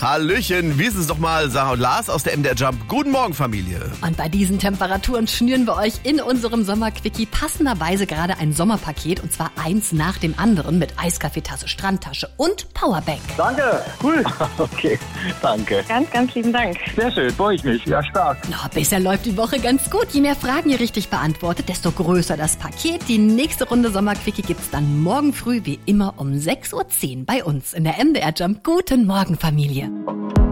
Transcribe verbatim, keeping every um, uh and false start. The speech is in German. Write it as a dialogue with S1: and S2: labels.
S1: Hallöchen, wie ist es doch mal, Sarah und Lars aus der M D R Jump. Guten Morgen, Familie.
S2: Und bei diesen Temperaturen schnüren wir euch in unserem Sommerquickie passenderweise gerade ein Sommerpaket. Und zwar eins nach dem anderen mit Eiskaffeetasse, Strandtasche und Powerbank.
S3: Danke, cool. Okay, danke.
S4: Ganz, ganz lieben Dank.
S3: Sehr schön, freue ich mich. Ja, stark.
S2: Na, bisher läuft die Woche ganz gut. Je mehr Fragen ihr richtig beantwortet, desto größer das Paket. Die nächste Runde Sommerquickie gibt's dann morgen früh wie immer um sechs Uhr zehn bei uns in der M D R Jump. Guten Morgen, Familie.